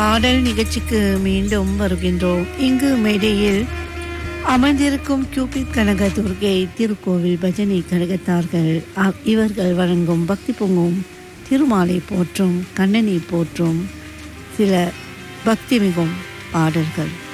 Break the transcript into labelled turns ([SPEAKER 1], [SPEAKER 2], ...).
[SPEAKER 1] பாடல் நிகழ்ச்சிக்கு மீண்டும் வருகின்றோம். இங்கு மேடையில் அமர்ந்திருக்கும் கியூபிட் கனக துர்க்கை திருக்கோவில் பஜனை கழகத்தார்கள். இவர்கள் வழங்கும் பக்தி பொங்கும் திருமாலை போற்றும் கண்ணனை போற்றும் சில பக்தி மிகும் பாடல்கள்.